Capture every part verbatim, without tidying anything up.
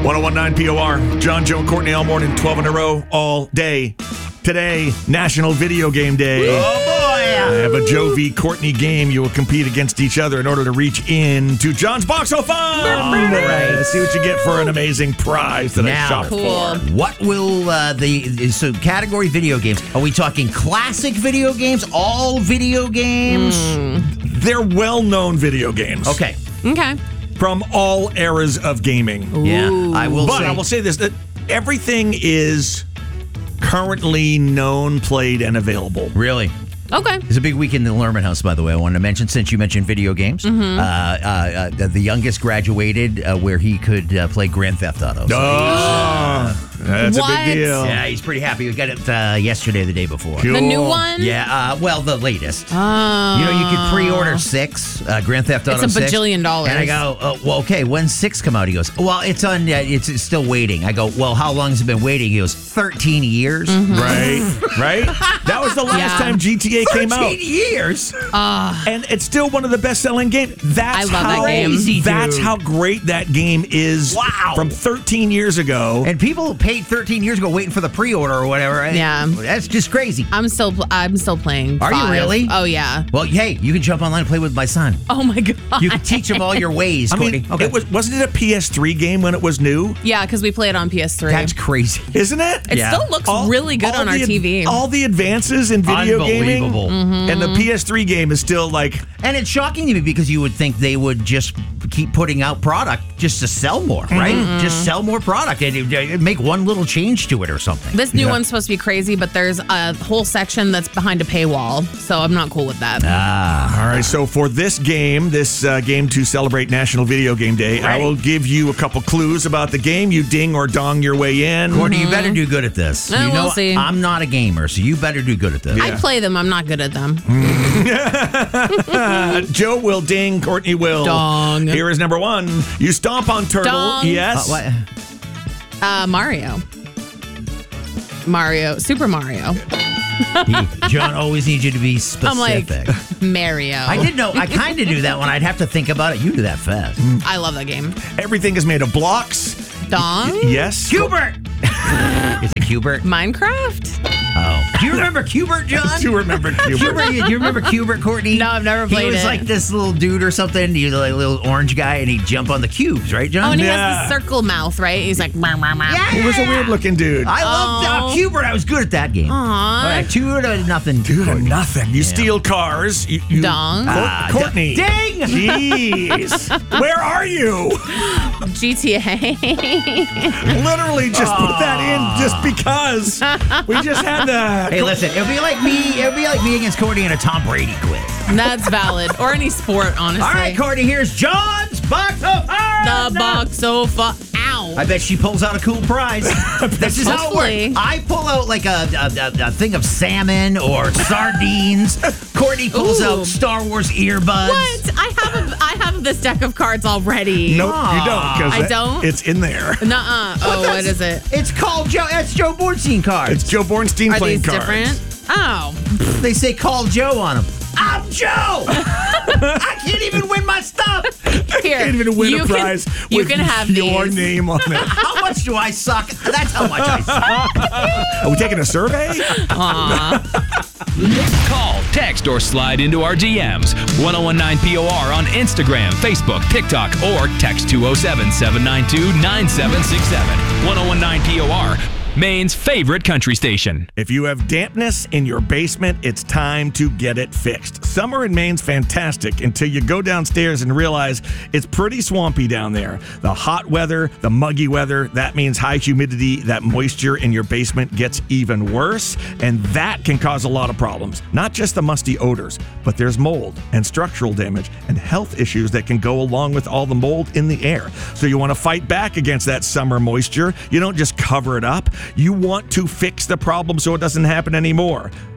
one oh one point nine P O R. John, Joe, and Courtney all morning, twelve in a row, all day. Today, National Video Game Day. Oh, boy. I have a Joe v. Courtney game. You will compete against each other in order to reach into John's Box of Fun. All right, let's see what you get for an amazing prize that Now, I shopped cool. for. What will uh, the so category video games? Are we talking classic video games? All video games? They're well-known video games. Okay. Okay. From all eras of gaming. Yeah, I will But say. I will say this, that everything is currently known, played, and available. Really? Okay. It's a big week in the Lerman house, by the way. I wanted to mention, since you mentioned video games, Mm-hmm. uh, uh, uh, the youngest graduated uh, where he could uh, play Grand Theft Auto. So Oh, that's a What? big deal. yeah, he's pretty happy. We got it uh, yesterday, the day before. Cool. The new one? Yeah, uh, well, the latest. Oh. You know, you could pre-order six, uh, Grand Theft Auto It's a six. bajillion dollars. And I go, oh, well, okay, when's six come out? He goes, well, it's on, uh, it's, it's still waiting. I go, well, how long has it been waiting? He goes, thirteen years. Right, right? That was the last Yeah. time G T A came out. thirteen years? And it's still one of the best-selling games. That's I love how, that game. Crazy, That's dude. how great that game is. Wow. From thirteen years ago. And people paid thirteen years ago waiting for the pre-order or whatever. right? Yeah. That's just crazy. I'm still pl- I'm still playing. Are you five. really? Oh yeah. Well, hey, you can jump online and play with my son. Oh my god. You can teach him all your ways, I Courtney. mean, okay. it was, wasn't it a P S three game when it was new? Yeah, because we play it on P S three. That's crazy. Isn't it? It Yeah. still looks really good all on our the- T V. All the advances in video gaming. Unbelievable. And the P S three game is still like, And it's shocking to me because you would think they would just keep putting out product just to sell more, right? Just sell more product and it- it make one little change to it or something. This new Yeah. one's supposed to be crazy, but there's a whole section that's behind a paywall, so I'm not cool with that. Ah. all right, so for this game, this uh, game to celebrate National Video Game Day, I Right. will give you a couple clues about the game. You ding or dong your way in. Courtney, you better do good at this. Uh, you know, we'll see. I'm not a gamer, so you better do good at this. I play them. I'm not good at them. Uh, Joe will ding, Courtney will Dong. Here is number one. You stomp on turtle. Dong. Yes. Uh, what? Uh, Mario. Mario. Super Mario. He- John always needs you to be specific. I'm like Mario. I did know. I kind of knew that one. I'd have to think about it. You do that fast. I love that game. Everything is made of blocks. Dong. Yes. Cubert. Is it Cubert? Minecraft. Oh, do you remember Cubert, John? Do you remember Cubert? Cubert, do you remember Cubert, Courtney? No, I've never played He was it. like this little dude or something. He was like a little orange guy, and he'd jump on the cubes, right, John? Oh, and he Yeah. has the circle mouth, right? He's like, meow, meow, meow. Yeah. He was a weird looking dude. I loved uh, Oh. Cubert. I was good at that game. Aw. All right, two to nothing. Two to nothing. You steal cars. You, you, Dong. Cour- Ah, Courtney. Ding! Jeez. Where are you? G T A. Literally just put that in just because. We just had the. Hey, listen, it'll be like me. It'll be like me against Courtney in a Tom Brady quiz. That's valid. Or any sport, honestly. All right, Courtney. Here's John's box of fun. The box sofa. Ow. I bet she pulls out a cool prize. This is how it Hopefully. works. I pull out like a, a, a, a thing of salmon or sardines. Courtney pulls Ooh. out Star Wars earbuds. What? I have a, I have this deck of cards already. Nope, you don't. 'cause I that- don't? It's in there. Nuh-uh. Oh, what is it? It's called Joe. It's Joe Bornstein cards. It's Joe Bornstein Are playing these cards. different? Oh. They say call Joe on them. I'm Joe. I can't even win my stuff. Here. Can't even win you a prize Can, you with can have your these. name on it. How much do I suck? That's how much I suck. Are we taking a survey? Call, text, or slide into our D Ms. ten nineteen P O R on Instagram, Facebook, TikTok, or text two oh seven, seven nine two, nine seven six seven. ten nineteen P O R, Maine's favorite country station. If you have dampness in your basement, it's time to get it fixed. Summer in Maine's fantastic until you go downstairs and realize it's pretty swampy down there. The hot weather, the muggy weather, that means high humidity, that moisture in your basement gets even worse, and that can cause a lot of problems. Not just the musty odors, but there's mold and structural damage and health issues that can go along with all the mold in the air. So you want to fight back against that summer moisture. You don't just cover it up. You want to fix the problem so it doesn't happen anymore.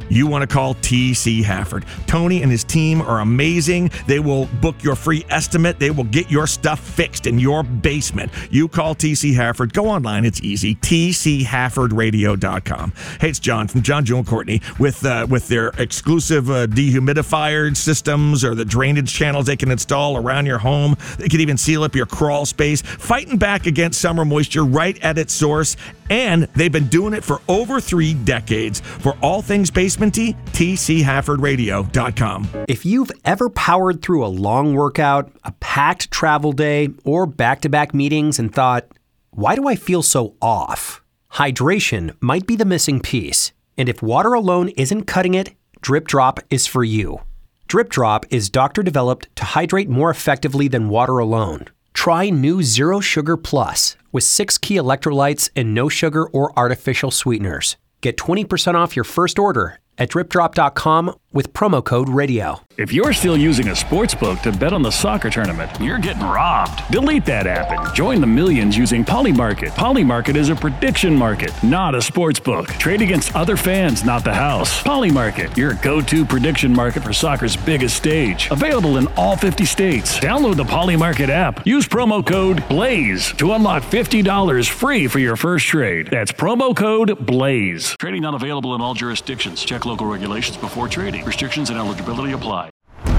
you want to call T C Hafford. Tony and his team are amazing. They will book your free estimate. They will get your stuff fixed in your basement. You call T C Hafford. Go online. It's easy. T C Hafford Radio dot com. Hey, it's John from John, Joe, and Courtney with uh, with their exclusive uh, dehumidifier systems or the drainage channels they can install around your home. They can even seal up your crawl space, fighting back against summer moisture right at its source. And they've been doing it for over three decades. For all things basementy, T C Hafford Radio dot com. If you've ever powered through a long workout, a packed travel day, or back-to-back meetings and thought, why do I feel so off? Hydration might be the missing piece. And if water alone isn't cutting it, Drip Drop is for you. Drip Drop is doctor-developed to hydrate more effectively than water alone. Try new Zero Sugar Plus with six key electrolytes and no sugar or artificial sweeteners. Get twenty percent off your first order at drip drop dot com with promo code radio. If you're still using a sportsbook to bet on the soccer tournament, you're getting robbed. Delete that app and join the millions using Polymarket. Polymarket is a prediction market, not a sportsbook. Trade against other fans, not the house. Polymarket, your go-to prediction market for soccer's biggest stage. Available in all fifty states. Download the Polymarket app. Use promo code BLAZE to unlock fifty dollars free for your first trade. That's promo code BLAZE. Trading not available in all jurisdictions. Check local regulations before trading. Restrictions and eligibility apply.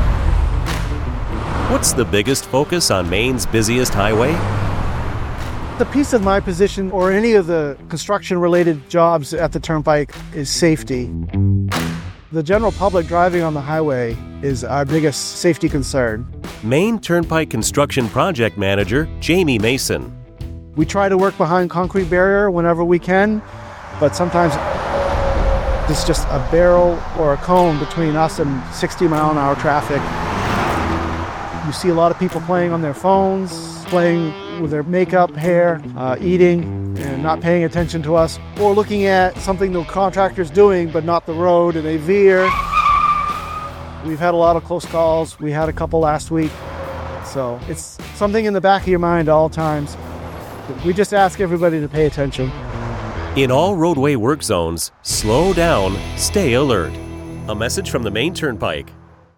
What's the biggest focus on Maine's busiest highway? The piece of my position or any of the construction-related jobs at the Turnpike is safety. The general public driving on the highway is our biggest safety concern. Maine Turnpike Construction Project Manager Jamie Mason. We try to work behind concrete barrier whenever we can, but sometimes it's just a barrel or a cone between us and sixty mile an hour traffic. You see a lot of people playing on their phones, playing with their makeup, hair, uh, eating, and not paying attention to us, or looking at something the contractor's doing but not the road, and they veer. We've had a lot of close calls. We had a couple last week. So it's something in the back of your mind all times. We just ask everybody to pay attention. In all roadway work zones, slow down, stay alert. A message from the Maine Turnpike.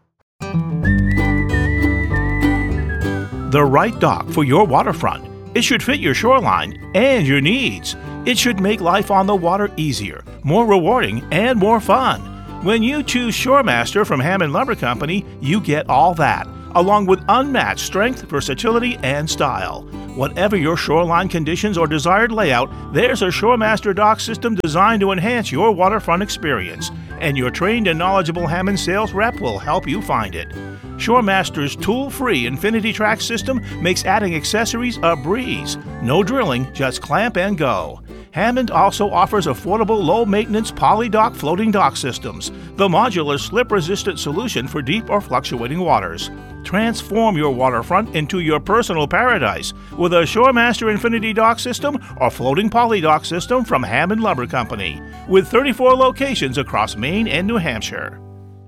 The right dock for your waterfront. It should fit your shoreline and your needs. It should make life on the water easier, more rewarding, and more fun. When you choose ShoreMaster from Hammond Lumber Company, you get all that, along with unmatched strength, versatility, and style. Whatever your shoreline conditions or desired layout, there's a ShoreMaster dock system designed to enhance your waterfront experience, and your trained and knowledgeable Hammond sales rep will help you find it. ShoreMaster's tool-free Infinity Track system makes adding accessories a breeze. No drilling, just clamp and go. Hammond also offers affordable low-maintenance poly-dock floating dock systems, the modular slip-resistant solution for deep or fluctuating waters. Transform your waterfront into your personal paradise with a ShoreMaster Infinity Dock System or floating poly dock system from Hammond Lumber Company, with thirty-four locations across Maine and New Hampshire.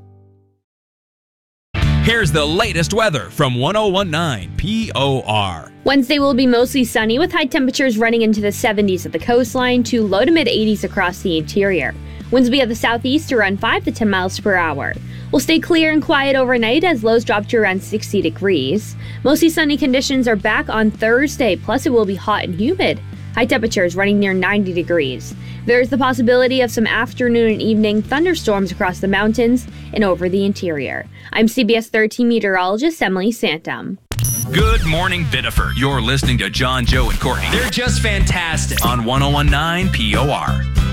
Here's the latest weather from one oh one point nine P O R. Wednesday will be mostly sunny with high temperatures running into the seventies at the coastline to low to mid eighties across the interior. Winds will be at the southeast around five to ten miles per hour. We'll stay clear and quiet overnight as lows drop to around sixty degrees. Mostly sunny conditions are back on Thursday, plus it will be hot and humid. High temperatures running near ninety degrees. There's the possibility of some afternoon and evening thunderstorms across the mountains and over the interior. I'm C B S thirteen meteorologist Emily Santum. Good morning, Biddeford. You're listening to John, Joe, and Courtney. They're just fantastic. On one oh one point nine P O R.